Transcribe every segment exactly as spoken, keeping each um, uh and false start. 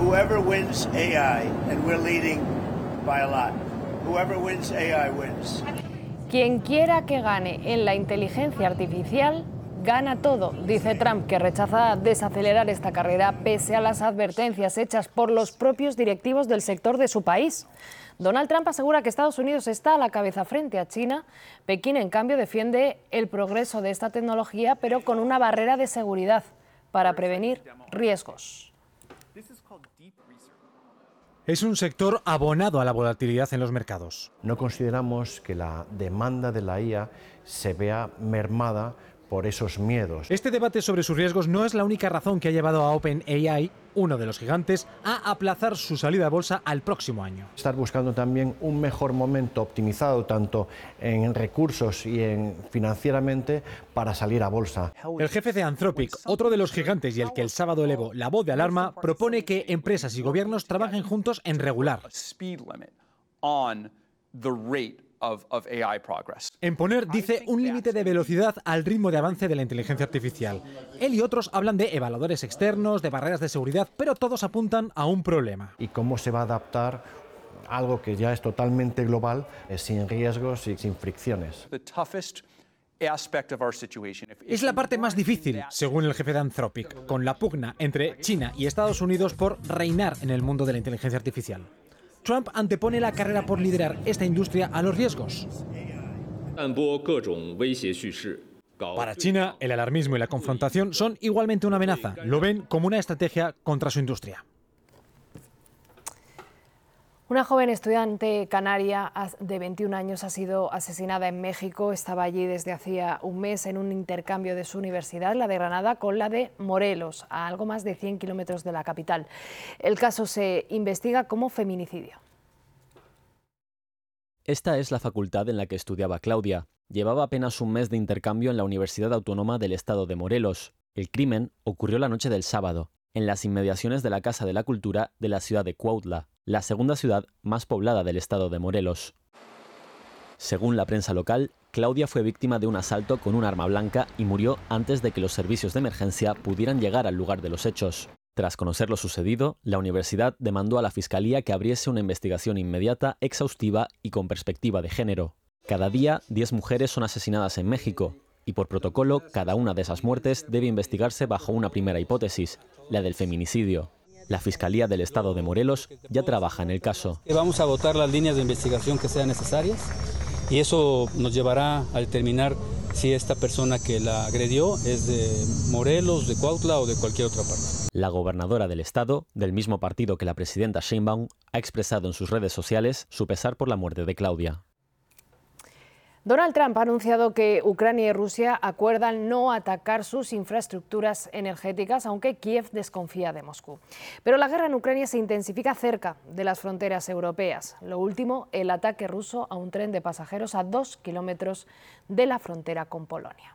whoever wins A I, and we're leading by a lot. Whoever wins A I wins. Quien quiera que gane en la inteligencia artificial gana todo, dice Trump, que rechaza desacelerar esta carrera pese a las advertencias hechas por los propios directivos del sector de su país. Donald Trump asegura que Estados Unidos está a la cabeza frente a China. Pekín, en cambio, defiende el progreso de esta tecnología, pero con una barrera de seguridad para prevenir riesgos. Es un sector abonado a la volatilidad en los mercados. No consideramos que la demanda de la I A se vea mermada por esos miedos. Este debate sobre sus riesgos no es la única razón que ha llevado a OpenAI, uno de los gigantes, a aplazar su salida a bolsa al próximo año. Estar buscando también un mejor momento optimizado tanto en recursos y en financieramente para salir a bolsa. El jefe de Anthropic, otro de los gigantes y el que el sábado elevó la voz de alarma, propone que empresas y gobiernos trabajen juntos en regular. Of, of A I progress. En poner, dice, un límite de velocidad al ritmo de avance de la inteligencia artificial. Él y otros hablan de evaluadores externos, de barreras de seguridad, pero todos apuntan a un problema. ¿Y cómo se va a adaptar algo que ya es totalmente global, eh, sin riesgos y sin fricciones? The toughest aspect of our situation. Es la parte más difícil, según el jefe de Anthropic, con la pugna entre China y Estados Unidos por reinar en el mundo de la inteligencia artificial. Trump antepone la carrera por liderar esta industria a los riesgos. Para China, el alarmismo y la confrontación son igualmente una amenaza. Lo ven como una estrategia contra su industria. Una joven estudiante canaria de veintiún años ha sido asesinada en México. Estaba allí desde hacía un mes en un intercambio de su universidad, la de Granada, con la de Morelos, a algo más de cien kilómetros de la capital. El caso se investiga como feminicidio. Esta es la facultad en la que estudiaba Claudia. Llevaba apenas un mes de intercambio en la Universidad Autónoma del Estado de Morelos. El crimen ocurrió la noche del sábado, en las inmediaciones de la Casa de la Cultura de la ciudad de Cuautla, la segunda ciudad más poblada del estado de Morelos. Según la prensa local, Claudia fue víctima de un asalto con un arma blanca y murió antes de que los servicios de emergencia pudieran llegar al lugar de los hechos. Tras conocer lo sucedido, la universidad demandó a la Fiscalía que abriese una investigación inmediata, exhaustiva y con perspectiva de género. Cada día, diez mujeres son asesinadas en México, y por protocolo, cada una de esas muertes debe investigarse bajo una primera hipótesis, la del feminicidio. La Fiscalía del Estado de Morelos ya trabaja en el caso. Vamos a agotar las líneas de investigación que sean necesarias y eso nos llevará a determinar si esta persona que la agredió es de Morelos, de Cuautla o de cualquier otra parte. La gobernadora del estado, del mismo partido que la presidenta Sheinbaum, ha expresado en sus redes sociales su pesar por la muerte de Claudia. Donald Trump ha anunciado que Ucrania y Rusia acuerdan no atacar sus infraestructuras energéticas, aunque Kiev desconfía de Moscú. Pero la guerra en Ucrania se intensifica cerca de las fronteras europeas. Lo último, el ataque ruso a un tren de pasajeros a dos kilómetros de la frontera con Polonia.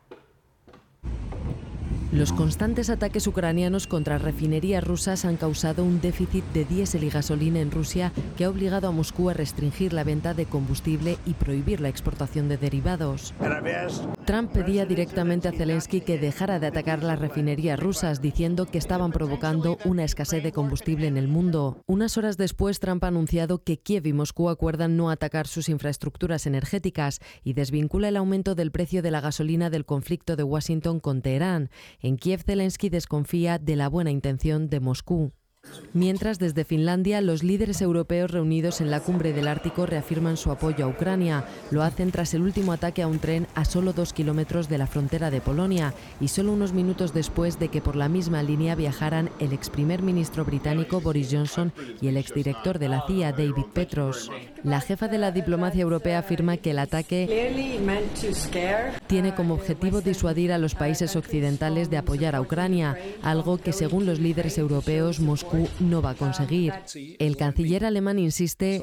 Los constantes ataques ucranianos contra refinerías rusas han causado un déficit de diésel y gasolina en Rusia que ha obligado a Moscú a restringir la venta de combustible y prohibir la exportación de derivados. Trump pedía directamente a Zelensky que dejara de atacar las refinerías rusas, diciendo que estaban provocando una escasez de combustible en el mundo. Unas horas después, Trump ha anunciado que Kiev y Moscú acuerdan no atacar sus infraestructuras energéticas y desvincula el aumento del precio de la gasolina del conflicto de Washington con Teherán. En Kiev, Zelensky desconfía de la buena intención de Moscú. Mientras, desde Finlandia, los líderes europeos reunidos en la cumbre del Ártico reafirman su apoyo a Ucrania. Lo hacen tras el último ataque a un tren a solo dos kilómetros de la frontera de Polonia y solo unos minutos después de que por la misma línea viajaran el ex primer ministro británico Boris Johnson y el exdirector de la C I A David Petros. La jefa de la diplomacia europea afirma que el ataque tiene como objetivo disuadir a los países occidentales de apoyar a Ucrania, algo que según los líderes europeos Moscú no va a conseguir. El canciller alemán insiste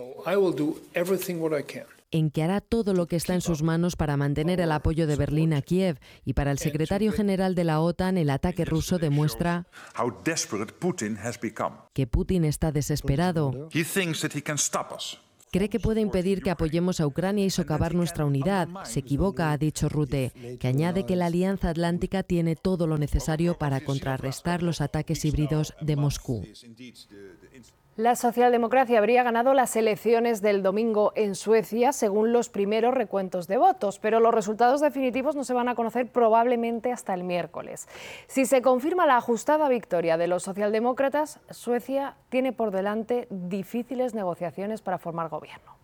en que hará todo lo que está en sus manos para mantener el apoyo de Berlín a Kiev, y para el secretario general de la OTAN el ataque ruso demuestra que Putin está desesperado. Cree que puede impedir que apoyemos a Ucrania y socavar nuestra unidad. Se equivoca, ha dicho Rutte, que añade que la Alianza Atlántica tiene todo lo necesario para contrarrestar los ataques híbridos de Moscú. La socialdemocracia habría ganado las elecciones del domingo en Suecia según los primeros recuentos de votos, pero los resultados definitivos no se van a conocer probablemente hasta el miércoles. Si se confirma la ajustada victoria de los socialdemócratas, Suecia tiene por delante difíciles negociaciones para formar gobierno.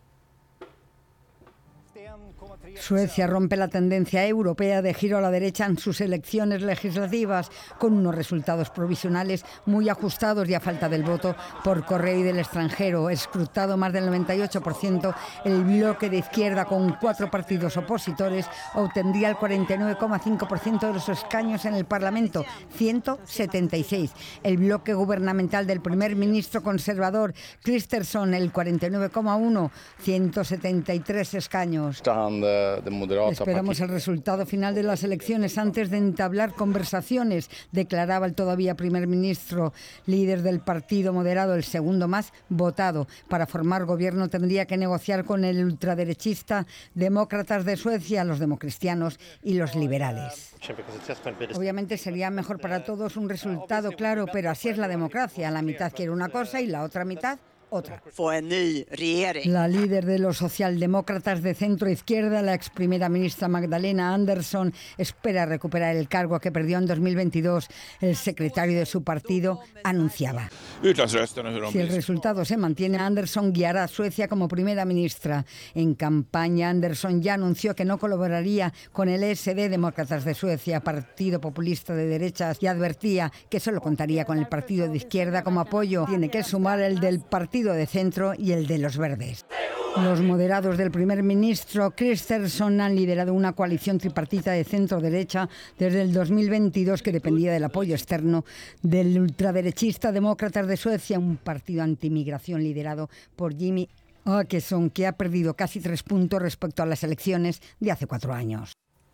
Suecia rompe la tendencia europea de giro a la derecha en sus elecciones legislativas, con unos resultados provisionales muy ajustados y a falta del voto por correo y del extranjero. Escrutado más del noventa y ocho por ciento, el bloque de izquierda, con cuatro partidos opositores, obtendría el cuarenta y nueve coma cinco por ciento de los escaños en el Parlamento, ciento setenta y seis. El bloque gubernamental del primer ministro conservador, Kristersson, el cuarenta y nueve coma uno por ciento, ciento setenta y tres escaños. Esperamos el resultado final de las elecciones antes de entablar conversaciones, declaraba el todavía primer ministro, líder del partido moderado, el segundo más votado. Para formar gobierno tendría que negociar con el ultraderechista Demócratas de Suecia, los democristianos y los liberales. Obviamente sería mejor para todos un resultado claro, pero así es la democracia. La mitad quiere una cosa y la otra mitad otra. La líder de los socialdemócratas de centro-izquierda, la ex primera ministra Magdalena Andersson, espera recuperar el cargo que perdió en dos mil veintidós. El secretario de su partido anunciaba. Si el resultado se mantiene, Andersson guiará a Suecia como primera ministra. En campaña, Andersson ya anunció que no colaboraría con el E S D, Demócratas de Suecia, partido populista de derechas, y advertía que solo contaría con el partido de izquierda como apoyo. Tiene que sumar el del partido de centro y el de los verdes. Los moderados del primer ministro Kristersson han liderado una coalición tripartita de centro-derecha desde el dos mil veintidós que dependía del apoyo externo del ultraderechista Demócratas de Suecia, un partido antimigración liderado por Jimmie Åkesson, que ha perdido casi tres puntos respecto a las elecciones de hace cuatro años.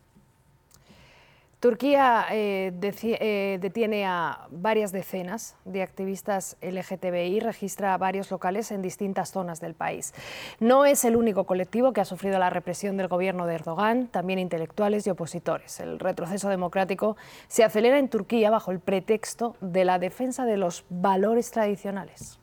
Turquía eh, deci- eh, detiene a varias decenas de activistas L G T B I y registra varios locales en distintas zonas del país. No es el único colectivo que ha sufrido la represión del gobierno de Erdogan, también intelectuales y opositores. El retroceso democrático se acelera en Turquía bajo el pretexto de la defensa de los valores tradicionales.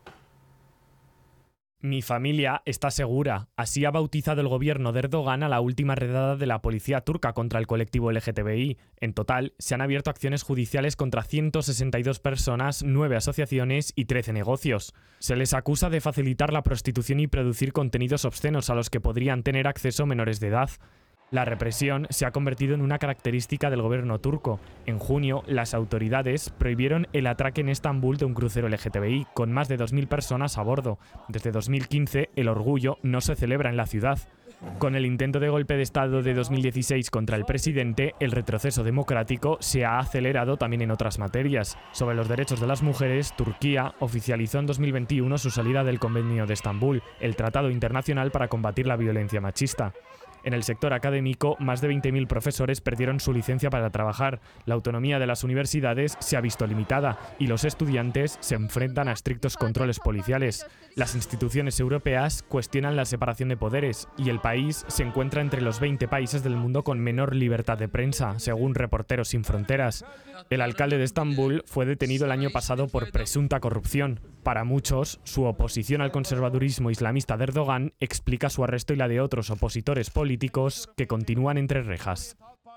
Mi familia está segura. Así ha bautizado el gobierno de Erdogan a la última redada de la policía turca contra el colectivo L G T B I. En total, se han abierto acciones judiciales contra ciento sesenta y dos personas, nueve asociaciones y trece negocios. Se les acusa de facilitar la prostitución y producir contenidos obscenos a los que podrían tener acceso menores de edad. La represión se ha convertido en una característica del gobierno turco. En junio, las autoridades prohibieron el atraque en Estambul de un crucero L G T B I, con más de dos mil personas a bordo. Desde dos mil quince, el orgullo no se celebra en la ciudad. Con el intento de golpe de Estado de dos mil dieciséis contra el presidente, el retroceso democrático se ha acelerado también en otras materias. Sobre los derechos de las mujeres, Turquía oficializó en dos mil veintiuno su salida del Convenio de Estambul, el tratado internacional para combatir la violencia machista. En el sector académico, más de veinte mil profesores perdieron su licencia para trabajar. La autonomía de las universidades se ha visto limitada y los estudiantes se enfrentan a estrictos controles policiales. Las instituciones europeas cuestionan la separación de poderes y el país se encuentra entre los veinte países del mundo con menor libertad de prensa, según Reporteros Sin Fronteras. El alcalde de Estambul fue detenido el año pasado por presunta corrupción. Para muchos, su oposición al conservadurismo islamista de Erdogan explica su arresto y la de otros opositores políticos que continúan entre rejas.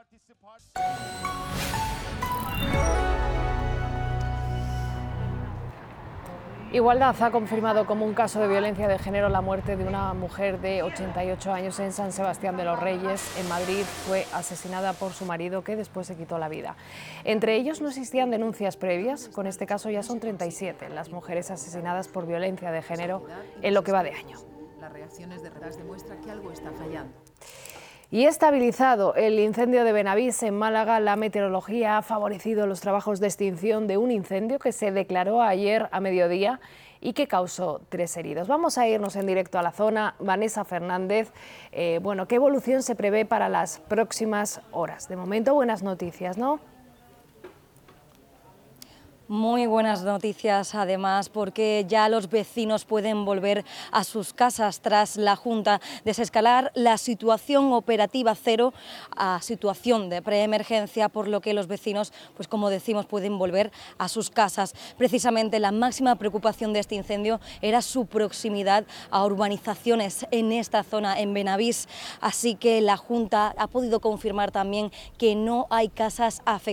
Igualdad ha confirmado como un caso de violencia de género la muerte de una mujer de ochenta y ocho años en San Sebastián de los Reyes, en Madrid. Fue asesinada por su marido, que después se quitó la vida. Entre ellos no existían denuncias previas. Con este caso ya son treinta y siete las mujeres asesinadas por violencia de género en lo que va de año. Las reacciones de redes demuestran que algo está fallando. Y estabilizado el incendio de Benavís en Málaga, la meteorología ha favorecido los trabajos de extinción de un incendio que se declaró ayer a mediodía y que causó tres heridos. Vamos a irnos en directo a la zona. Vanessa Fernández, eh, bueno, ¿qué evolución se prevé para las próximas horas? De momento, buenas noticias, ¿no? Muy buenas noticias, además, porque ya los vecinos pueden volver a sus casas tras la Junta desescalar la situación operativa cero a situación de preemergencia, por lo que los vecinos, pues como decimos, pueden volver a sus casas. Precisamente la máxima preocupación de este incendio era su proximidad a urbanizaciones en esta zona, en Benavís, así que la Junta ha podido confirmar también que no hay casas afectadas